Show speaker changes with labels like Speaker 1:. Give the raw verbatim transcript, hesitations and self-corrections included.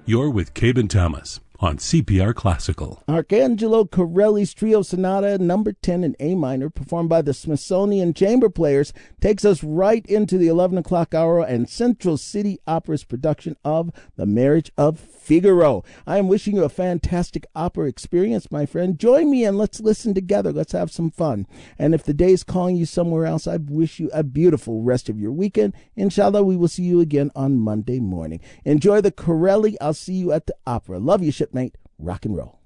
Speaker 1: You're with Cabe and Thomas on C P R Classical.
Speaker 2: Arcangelo Corelli's Trio Sonata number ten in A minor, performed by the Smithsonian Chamber Players, takes us right into the eleven o'clock hour and Central City Opera's production of The Marriage of Figaro. I am wishing you a fantastic opera experience, my friend. Join me and let's listen together. Let's have some fun. And if the day is calling you somewhere else, I wish you a beautiful rest of your weekend. Inshallah, we will see you again on Monday morning. Enjoy the Corelli. I'll see you at the opera. Love you, shipmate. Rock and roll.